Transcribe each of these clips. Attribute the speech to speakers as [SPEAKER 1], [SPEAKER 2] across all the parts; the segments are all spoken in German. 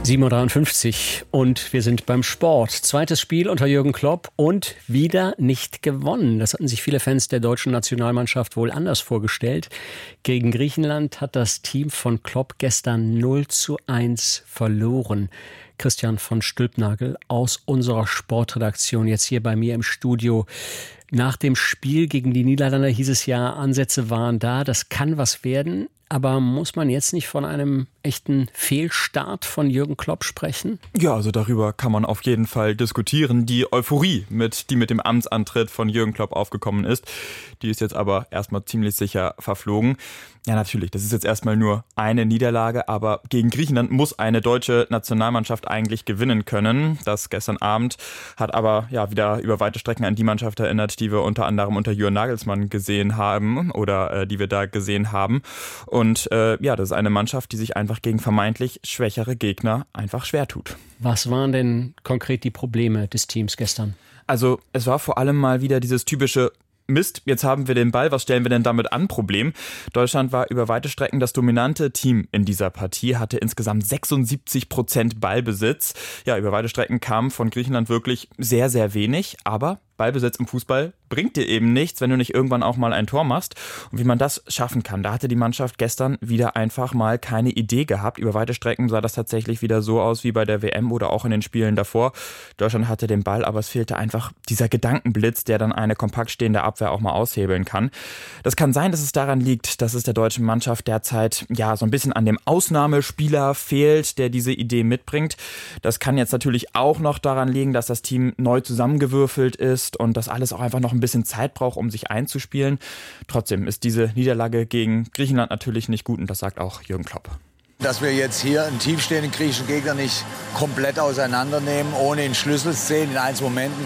[SPEAKER 1] 7:53 Uhr und wir sind beim Sport. Zweites Spiel unter Jürgen Klopp und wieder nicht gewonnen. Das hatten sich viele Fans der deutschen Nationalmannschaft wohl anders vorgestellt. Gegen Griechenland hat das Team von Klopp gestern 0:1 verloren. Christian von Stülpnagel aus unserer Sportredaktion jetzt hier bei mir im Studio. Nach dem Spiel gegen die Niederlande hieß es ja, Ansätze waren da, das kann was werden. Aber muss man jetzt nicht von einem echten Fehlstart von Jürgen Klopp sprechen?
[SPEAKER 2] Ja, also darüber kann man auf jeden Fall diskutieren. Die Euphorie, die mit dem Amtsantritt von Jürgen Klopp aufgekommen ist, die ist jetzt aber erstmal ziemlich sicher verflogen. Ja, natürlich, das ist jetzt erstmal nur eine Niederlage, aber gegen Griechenland muss eine deutsche Nationalmannschaft eigentlich gewinnen können. Das gestern Abend hat aber ja wieder über weite Strecken an die Mannschaft erinnert, die wir unter anderem unter Julian Nagelsmann gesehen haben oder die wir da gesehen haben. Und das ist eine Mannschaft, die sich einfach gegen vermeintlich schwächere Gegner einfach schwer tut.
[SPEAKER 1] Was waren denn konkret die Probleme des Teams gestern?
[SPEAKER 2] Also es war vor allem mal wieder dieses typische Mist, jetzt haben wir den Ball, was stellen wir denn damit an? Problem. Deutschland war über weite Strecken das dominante Team in dieser Partie, hatte insgesamt 76% Ballbesitz. Ja, über weite Strecken kam von Griechenland wirklich sehr, sehr wenig, aber Ballbesitz im Fußball bringt dir eben nichts, wenn du nicht irgendwann auch mal ein Tor machst. Und wie man das schaffen kann, da hatte die Mannschaft gestern wieder einfach mal keine Idee gehabt. Über weite Strecken sah das tatsächlich wieder so aus wie bei der WM oder auch in den Spielen davor. Deutschland hatte den Ball, aber es fehlte einfach dieser Gedankenblitz, der dann eine kompakt stehende Abwehr auch mal aushebeln kann. Das kann sein, dass es daran liegt, dass es der deutschen Mannschaft derzeit ja so ein bisschen an dem Ausnahmespieler fehlt, der diese Idee mitbringt. Das kann jetzt natürlich auch noch daran liegen, dass das Team neu zusammengewürfelt ist und das alles auch einfach noch ein bisschen Zeit braucht, um sich einzuspielen. Trotzdem ist diese Niederlage gegen Griechenland natürlich nicht gut und das sagt auch Jürgen Klopp.
[SPEAKER 3] Dass wir jetzt hier einen tiefstehenden griechischen Gegner nicht komplett auseinandernehmen, ohne in Schlüsselszenen, in einzelnen Momenten,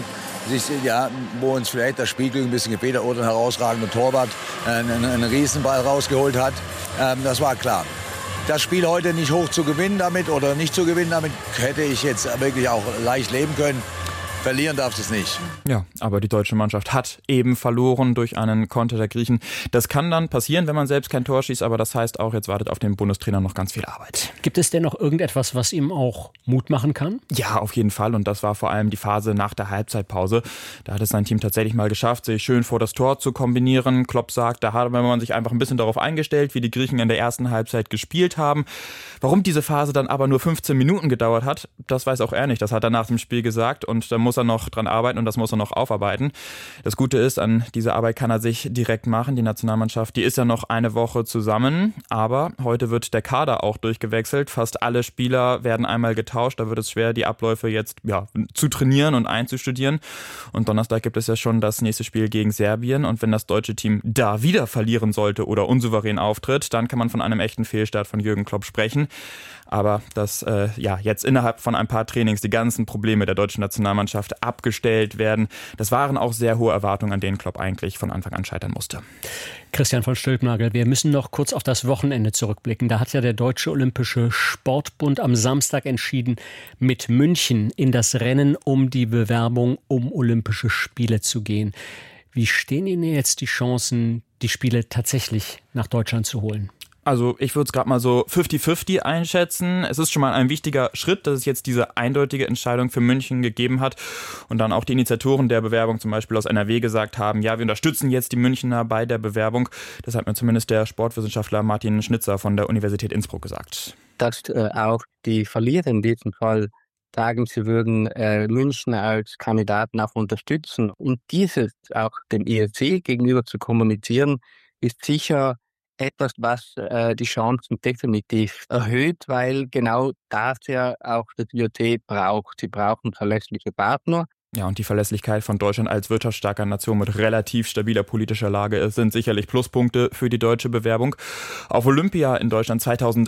[SPEAKER 3] wo uns vielleicht das Spielglück ein bisschen gefehlt hat oder ein herausragender Torwart einen Riesenball rausgeholt hat, das war klar. Das Spiel heute nicht hoch zu gewinnen damit oder nicht zu gewinnen damit, hätte ich jetzt wirklich auch leicht leben können. Verlieren darf es nicht.
[SPEAKER 2] Ja, aber die deutsche Mannschaft hat eben verloren durch einen Konter der Griechen. Das kann dann passieren, wenn man selbst kein Tor schießt, aber das heißt auch, jetzt wartet auf den Bundestrainer noch ganz viel Arbeit.
[SPEAKER 1] Gibt es denn noch irgendetwas, was ihm auch Mut machen kann?
[SPEAKER 2] Ja, auf jeden Fall und das war vor allem die Phase nach der Halbzeitpause. Da hat es sein Team tatsächlich mal geschafft, sich schön vor das Tor zu kombinieren. Klopp sagt, da hat man sich einfach ein bisschen darauf eingestellt, wie die Griechen in der ersten Halbzeit gespielt haben. Warum diese Phase dann aber nur 15 Minuten gedauert hat, das weiß auch er nicht. Das hat er nach dem Spiel gesagt und da muss er noch dran arbeiten und das muss er noch aufarbeiten. Das Gute ist, an diese Arbeit kann er sich direkt machen. Die Nationalmannschaft, die ist ja noch eine Woche zusammen, aber heute wird der Kader auch durchgewechselt. Fast alle Spieler werden einmal getauscht. Da wird es schwer, die Abläufe jetzt zu trainieren und einzustudieren. Und Donnerstag gibt es ja schon das nächste Spiel gegen Serbien und wenn das deutsche Team da wieder verlieren sollte oder unsouverän auftritt, dann kann man von einem echten Fehlstart von Jürgen Klopp sprechen. Aber dass jetzt innerhalb von ein paar Trainings die ganzen Probleme der deutschen Nationalmannschaft abgestellt werden, das waren auch sehr hohe Erwartungen, an denen Klopp eigentlich von Anfang an scheitern musste.
[SPEAKER 1] Christian von Stülpnagel, wir müssen noch kurz auf das Wochenende zurückblicken. Da hat ja der Deutsche Olympische Sportbund am Samstag entschieden, mit München in das Rennen um die Bewerbung um Olympische Spiele zu gehen. Wie stehen Ihnen jetzt die Chancen, die Spiele tatsächlich nach Deutschland zu holen?
[SPEAKER 2] Also ich würde es gerade mal so 50-50 einschätzen. Es ist schon mal ein wichtiger Schritt, dass es jetzt diese eindeutige Entscheidung für München gegeben hat und dann auch die Initiatoren der Bewerbung zum Beispiel aus NRW gesagt haben, ja, wir unterstützen jetzt die Münchner bei der Bewerbung. Das hat mir zumindest der Sportwissenschaftler Martin Schnitzer von der Universität Innsbruck gesagt.
[SPEAKER 4] Dass auch die Verlierer in diesem Fall sagen, sie würden München als Kandidaten auch unterstützen. Und dieses auch dem IOC gegenüber zu kommunizieren, ist sicher etwas, was die Chancen definitiv erhöht, weil genau das ja auch das IOC braucht. Sie brauchen verlässliche Partner.
[SPEAKER 2] Ja, und die Verlässlichkeit von Deutschland als wirtschaftsstarker Nation mit relativ stabiler politischer Lage sind sicherlich Pluspunkte für die deutsche Bewerbung. Auf Olympia in Deutschland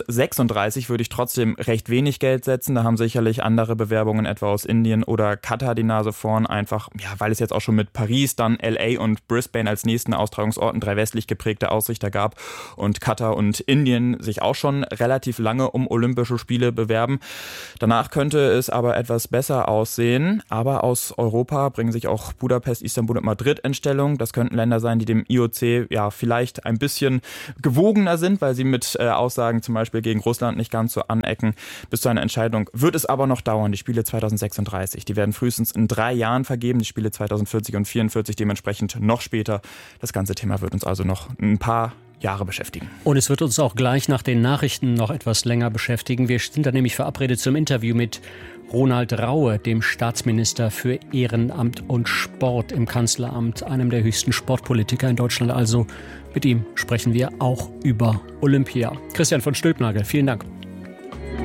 [SPEAKER 2] 2036 würde ich trotzdem recht wenig Geld setzen. Da haben sicherlich andere Bewerbungen, etwa aus Indien oder Katar, die Nase vorn. Einfach, weil es jetzt auch schon mit Paris, dann LA und Brisbane als nächsten Austragungsorten 3 westlich geprägte Ausrichter gab und Katar und Indien sich auch schon relativ lange um Olympische Spiele bewerben. Danach könnte es aber etwas besser aussehen, aber aus Europa bringen sich auch Budapest, Istanbul und Madrid in Stellung. Das könnten Länder sein, die dem IOC ja vielleicht ein bisschen gewogener sind, weil sie mit Aussagen zum Beispiel gegen Russland nicht ganz so anecken. Bis zu einer Entscheidung wird es aber noch dauern. Die Spiele 2036, die werden frühestens in 3 Jahren vergeben. Die Spiele 2040 und 44 dementsprechend noch später. Das ganze Thema wird uns also noch ein paar Jahre beschäftigen.
[SPEAKER 1] Und es wird uns auch gleich nach den Nachrichten noch etwas länger beschäftigen. Wir sind da nämlich verabredet zum Interview mit Ronald Raue, dem Staatsminister für Ehrenamt und Sport im Kanzleramt, einem der höchsten Sportpolitiker in Deutschland. Also mit ihm sprechen wir auch über Olympia. Christian von Stülpnagel, vielen Dank.